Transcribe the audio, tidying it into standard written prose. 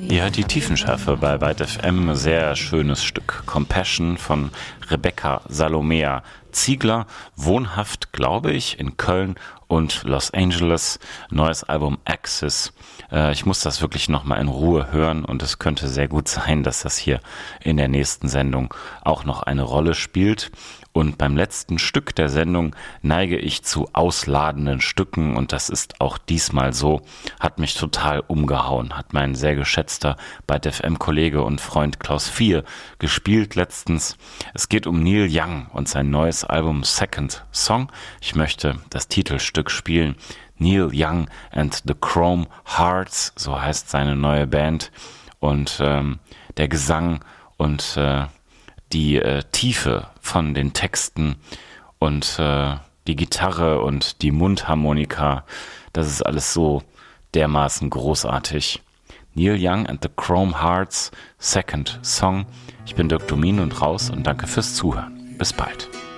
Ja, die Tiefenschärfe bei Byte FM, sehr schönes Stück. Compassion von Rebecca Salomea Ziegler, wohnhaft, glaube ich, in Köln und Los Angeles. Neues Album Axis. Ich muss das wirklich nochmal in Ruhe hören und es könnte sehr gut sein, dass das hier in der nächsten Sendung auch noch eine Rolle spielt. Und beim letzten Stück der Sendung neige ich zu ausladenden Stücken und das ist auch diesmal so. Hat mich total umgehauen, hat mein sehr geschätzter Byte FM-Kollege und Freund Klaus Vier gespielt letztens. Es geht um Neil Young und sein neues Album Second Song. Ich möchte das Titelstück spielen. Neil Young and the Chrome Hearts, so heißt seine neue Band. Und der Gesang und die Tiefe von den Texten und die Gitarre und die Mundharmonika, das ist alles so dermaßen großartig. Neil Young and the Chrome Hearts, Second Song. Ich bin Dirk Domin und raus und danke fürs Zuhören. Bis bald.